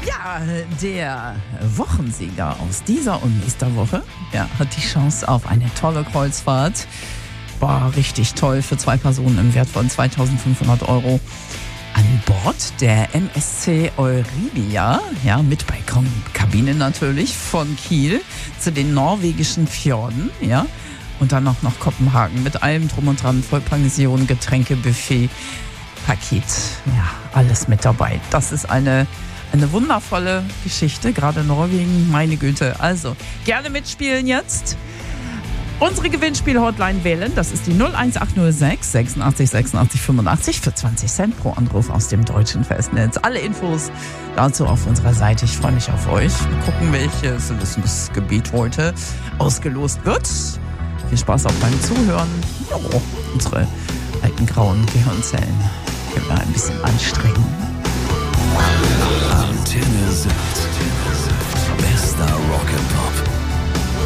Ja, der Wochensieger aus dieser und nächster Woche hat die Chance auf eine tolle Kreuzfahrt. War richtig toll für 2 Personen im Wert von 2.500 € an Bord der MSC Euribia, mit Balkonkabine natürlich, von Kiel zu den norwegischen Fjorden, und dann noch nach Kopenhagen mit allem drum und dran, Vollpension, Getränke, Buffet, Paket, alles mit dabei. Das ist eine wundervolle Geschichte, gerade Norwegen, meine Güte. Also, gerne mitspielen jetzt. Unsere Gewinnspiel-Hotline wählen, das ist die 01806 86 86 85 für 20 Cent pro Anruf aus dem deutschen Festnetz. Alle Infos dazu auf unserer Seite. Ich freue mich auf euch. Wir gucken, welches Wissensgebiet heute ausgelost wird. Viel Spaß auch beim Zuhören. Oh, unsere alten grauen Gehirnzellen können wir ein bisschen anstrengen.